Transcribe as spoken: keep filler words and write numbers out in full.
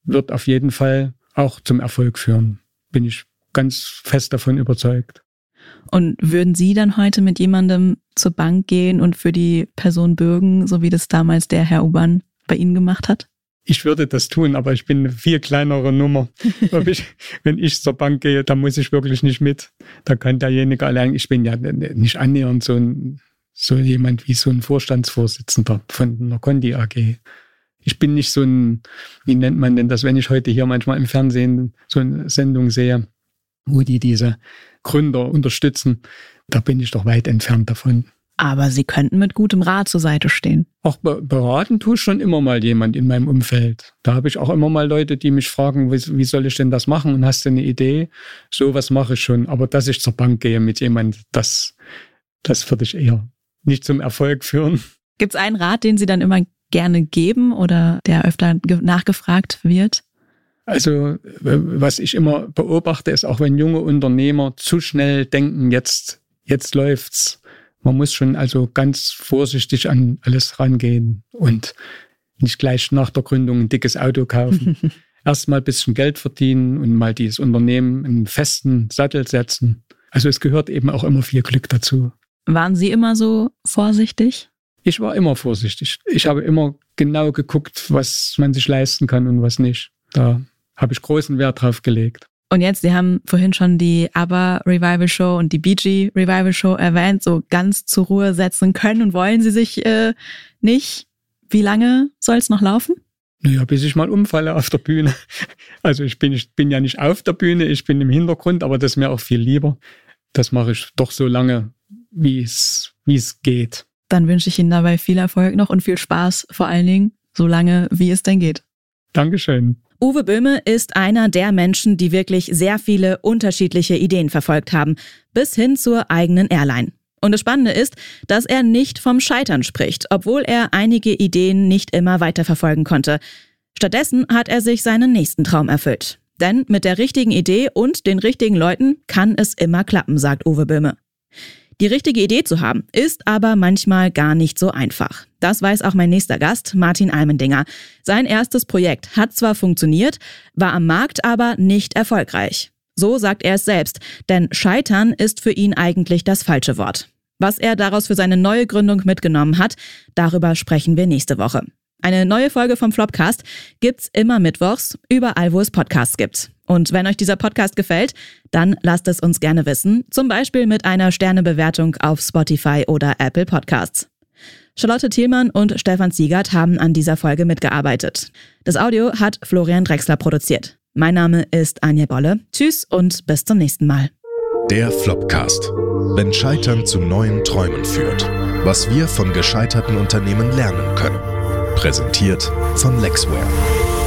wird auf jeden Fall auch zum Erfolg führen. Bin ich ganz fest davon überzeugt. Und würden Sie dann heute mit jemandem zur Bank gehen und für die Person bürgen, so wie das damals der Herr Uban bei Ihnen gemacht hat? Ich würde das tun, aber ich bin eine viel kleinere Nummer. ich, wenn ich zur Bank gehe, dann muss ich wirklich nicht mit. Da kann derjenige allein, ich bin ja nicht annähernd so, ein, so jemand wie so ein Vorstandsvorsitzender von einer Conti A G. Ich bin nicht so ein, wie nennt man denn das, wenn ich heute hier manchmal im Fernsehen so eine Sendung sehe, wo die diese Gründer unterstützen, da bin ich doch weit entfernt davon. Aber Sie könnten mit gutem Rat zur Seite stehen. Auch beraten tue ich schon immer mal jemand in meinem Umfeld. Da habe ich auch immer mal Leute, die mich fragen, wie, wie soll ich denn das machen und hast du eine Idee? So was mache ich schon. Aber dass ich zur Bank gehe mit jemandem, das, das würde ich eher nicht zum Erfolg führen. Gibt es einen Rat, den Sie dann immer gerne geben oder der öfter nachgefragt wird? Also was ich immer beobachte, ist auch wenn junge Unternehmer zu schnell denken, jetzt, jetzt läuft's. Man muss schon also ganz vorsichtig an alles rangehen und nicht gleich nach der Gründung ein dickes Auto kaufen. Erst mal ein bisschen Geld verdienen und mal dieses Unternehmen in einen festen Sattel setzen. Also es gehört eben auch immer viel Glück dazu. Waren Sie immer so vorsichtig? Ich war immer vorsichtig. Ich habe immer genau geguckt, was man sich leisten kann und was nicht. Da habe ich großen Wert drauf gelegt. Und jetzt, Sie haben vorhin schon die ABBA Revival Show und die Bee Gee Revival Show erwähnt, so ganz zur Ruhe setzen können und wollen Sie sich äh, nicht. Wie lange soll es noch laufen? Naja, bis ich mal umfalle auf der Bühne. Also ich bin, ich bin ja nicht auf der Bühne, ich bin im Hintergrund, aber das ist mir auch viel lieber. Das mache ich doch so lange, wie es, wie es geht. Dann wünsche ich Ihnen dabei viel Erfolg noch und viel Spaß, vor allen Dingen, so lange, wie es denn geht. Dankeschön. Uwe Böhme ist einer der Menschen, die wirklich sehr viele unterschiedliche Ideen verfolgt haben, bis hin zur eigenen Airline. Und das Spannende ist, dass er nicht vom Scheitern spricht, obwohl er einige Ideen nicht immer weiterverfolgen konnte. Stattdessen hat er sich seinen nächsten Traum erfüllt. Denn mit der richtigen Idee und den richtigen Leuten kann es immer klappen, sagt Uwe Böhme. Die richtige Idee zu haben, ist aber manchmal gar nicht so einfach. Das weiß auch mein nächster Gast, Martin Almendinger. Sein erstes Projekt hat zwar funktioniert, war am Markt aber nicht erfolgreich. So sagt er es selbst, denn Scheitern ist für ihn eigentlich das falsche Wort. Was er daraus für seine neue Gründung mitgenommen hat, darüber sprechen wir nächste Woche. Eine neue Folge vom Flopcast gibt's immer mittwochs, überall wo es Podcasts gibt. Und wenn euch dieser Podcast gefällt, dann lasst es uns gerne wissen, zum Beispiel mit einer Sternebewertung auf Spotify oder Apple Podcasts. Charlotte Thielmann und Stefan Ziegert haben an dieser Folge mitgearbeitet. Das Audio hat Florian Drexler produziert. Mein Name ist Anja Bolle. Tschüss und bis zum nächsten Mal. Der Flopcast. Wenn Scheitern zu neuen Träumen führt. Was wir von gescheiterten Unternehmen lernen können. Präsentiert von Lexware.